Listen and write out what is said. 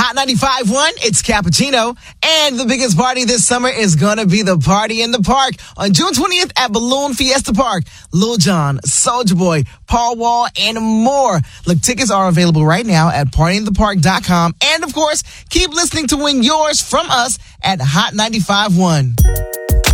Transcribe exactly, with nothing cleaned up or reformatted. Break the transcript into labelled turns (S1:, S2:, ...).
S1: Hot ninety-five point one, it's Cappuccino. And the biggest party this summer is going to be the Party in the Park on June twentieth at Balloon Fiesta Park. Lil Jon, Soulja Boy, Paul Wall, and more. Look, tickets are available right now at party in the park dot com. And, of course, keep listening to win yours from us at Hot ninety-five point one.